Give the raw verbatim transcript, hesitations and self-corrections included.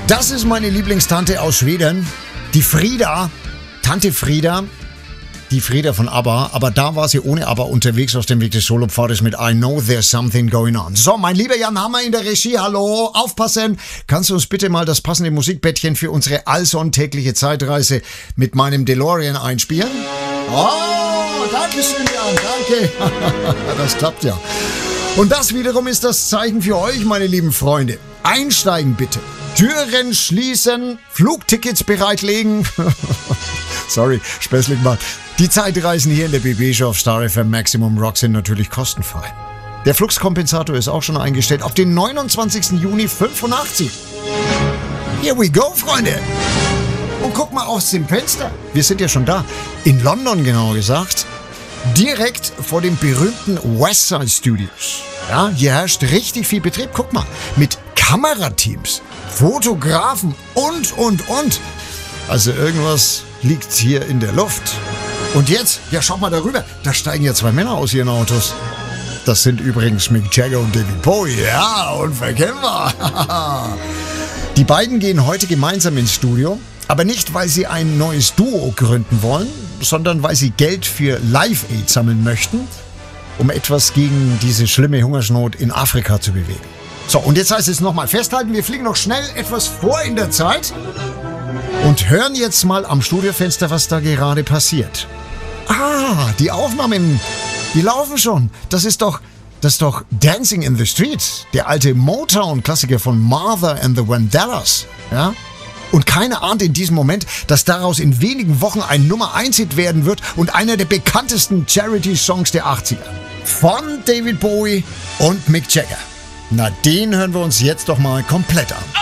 Das ist meine Lieblingstante aus Schweden, die Frida, Tante Frida, die Frida von ABBA, aber da war sie ohne ABBA unterwegs auf dem Weg des Solopfades mit I Know There's Something Going On. So, mein lieber Jan Hammer in der Regie, hallo, aufpassen, kannst du uns bitte mal das passende Musikbettchen für unsere allsonntägliche Zeitreise mit meinem DeLorean einspielen? Oh, danke schön, Jan, danke. Das klappt ja. Und das wiederum ist das Zeichen für euch, meine lieben Freunde. Einsteigen bitte. Türen schließen, Flugtickets bereitlegen. Sorry, späßlich mal. Die Zeitreisen hier in der B B-Show auf Star F M Maximum Rock sind natürlich kostenfrei. Der Fluxkompensator ist auch schon eingestellt auf den neunundzwanzigsten Juni fünfundachtzig. Here we go, Freunde. Und guck mal aus dem Fenster. Wir sind ja schon da. In London, genauer gesagt. Direkt vor den berühmten Westside Studios. Ja, hier herrscht richtig viel Betrieb. Guck mal, mit Kamerateams, Fotografen und, und, und. Also irgendwas liegt hier in der Luft. Und jetzt, ja, schaut mal darüber. Da steigen ja zwei Männer aus ihren Autos. Das sind übrigens Mick Jagger und David Bowie. Ja, unverkennbar. Die beiden gehen heute gemeinsam ins Studio. Aber nicht, weil sie ein neues Duo gründen wollen, sondern weil sie Geld für Live Aid sammeln möchten, um etwas gegen diese schlimme Hungersnot in Afrika zu bewegen. So, und jetzt heißt es nochmal festhalten, wir fliegen noch schnell etwas vor in der Zeit und hören jetzt mal am Studiofenster, was da gerade passiert. Ah, die Aufnahmen, die laufen schon. Das ist doch, das ist doch Dancing in the Street, der alte Motown-Klassiker von Martha and the Vandellas, ja? Und keiner ahnt in diesem Moment, dass daraus in wenigen Wochen ein Nummer eins Hit werden wird und einer der bekanntesten Charity-Songs der achtziger. Von David Bowie und Mick Jagger. Na, den hören wir uns jetzt doch mal komplett an.